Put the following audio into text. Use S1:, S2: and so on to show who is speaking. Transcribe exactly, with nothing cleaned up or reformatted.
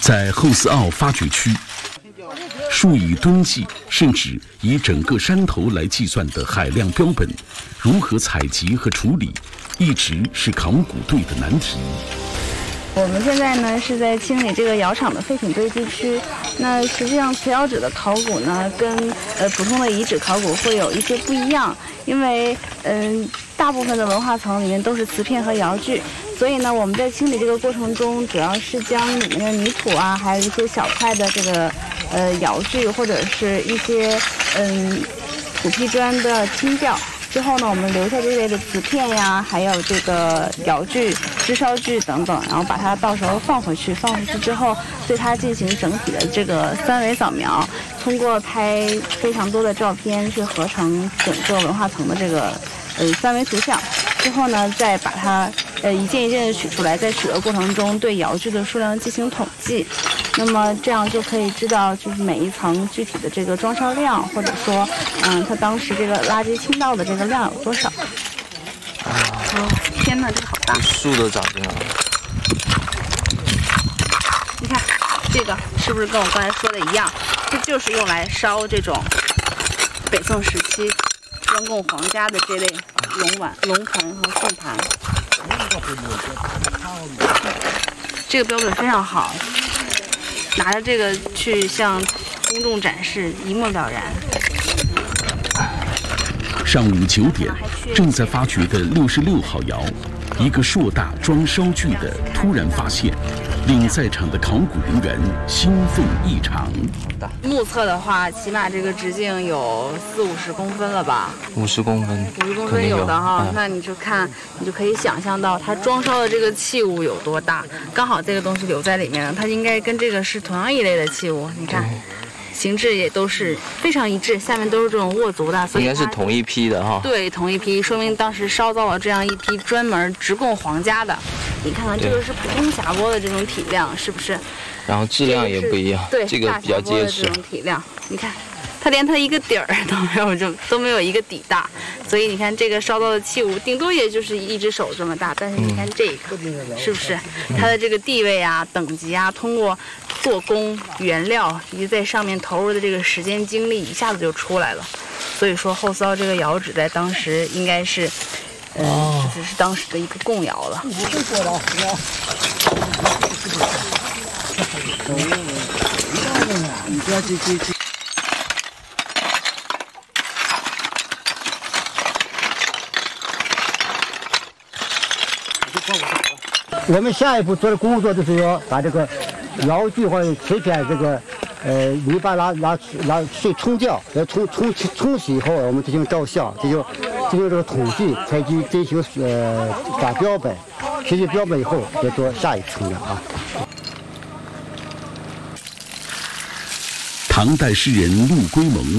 S1: 在后思澳发掘区，数以吨计，甚至以整个山头来计算的海量标本，如何采集和处理，一直是考古队的难题。
S2: 我们现在呢是在清理这个窑厂的废品堆积区。那实际上瓷窑址的考古呢，跟呃普通的遗址考古会有一些不一样，因为嗯、呃、大部分的文化层里面都是瓷片和窑具。所以呢，我们在清理这个过程中，主要是将里面的泥土啊，还有一些小块的这个呃窑具或者是一些嗯土坯砖的清掉。之后呢，我们留下这类的瓷片呀，还有这个窑具、支烧具等等，然后把它到时候放回去。放回去之后，对它进行整体的这个三维扫描，通过拍非常多的照片去合成整个文化层的这个呃三维图像。之后呢，再把它呃一件一件的取出来，在取的过程中对窑具的数量进行统计，那么这样就可以知道就是每一层具体的这个装烧量，或者说嗯它当时这个垃圾倾倒的这个量有多少。哦，天哪，这个好大！
S3: 树都长这样。
S2: 你看这个是不是跟我刚才说的一样？这就是用来烧这种北宋时期专供皇家的这类龙碗、龙盆和凤盘。这个标本非常好，拿着这个去向公众展示，一目了然。
S1: 上午九点，正在发掘的六十六号窑，一个硕大装烧具的突然发现，令在场的考古人员兴奋异常。
S2: 目测的话，起码这个直径有四五十公分了吧？
S3: 五十公分，
S2: 五十公分有的哈。
S3: 嗯、
S2: 那你就看，你就可以想象到它装烧的这个器物有多大。刚好这个东西留在里面了，它应该跟这个是同样一类的器物。你看。形制也都是非常一致，下面都是这种握足的，所以
S3: 应该是同一批的哈。
S2: 对，同一批，说明当时烧造了这样一批专门直供皇家的。你看看这个是普通匣钵的这种体量，是不是？
S3: 然后质量也不一样，
S2: 对，
S3: 这个比较结实。
S2: 这种体量，你看，它连它一个底儿都没有，就都没有一个底大，所以你看这个烧造的器物，顶多也就是一只手这么大，但是你看这个，嗯、是不是？它的这个地位啊、等级啊，通过做工、原料以及在上面投入的这个时间精力，一下子就出来了。所以说后骚这个窑址在当时应该是，呃，哦、只是当时的一个供窑了。
S4: 我们下一步做的工作就是要把这个窑具或者瓷片这个呃泥巴拿拿拿水冲掉，要冲冲冲洗以后，我们进行照相，这就进行这个统计，采集进行呃打标本，提取标本以后再做下一层的啊。
S1: 唐代诗人陆龟蒙